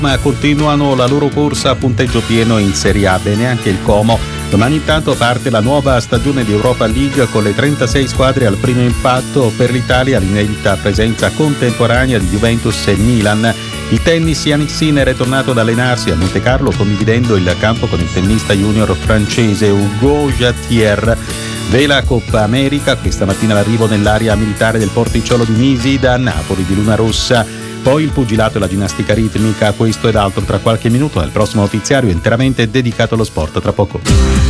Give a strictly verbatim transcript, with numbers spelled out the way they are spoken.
Ma continuano la loro corsa a punteggio pieno in Serie A. Bene anche il Como. Domani intanto parte la nuova stagione di Europa League con le trentasei squadre al primo impatto. Per l'Italia l'inedita presenza contemporanea di Juventus e Milan. Il tennis, Jannik Sinner è tornato ad allenarsi a Montecarlo condividendo il campo con il tennista junior francese Hugo Jatier. Vela Coppa America, questa mattina l'arrivo nell'area militare del porticciolo di Nisida, Napoli di Luna Rossa. Poi il pugilato e la ginnastica ritmica, questo ed altro tra qualche minuto nel prossimo notiziario interamente dedicato allo sport. Tra poco.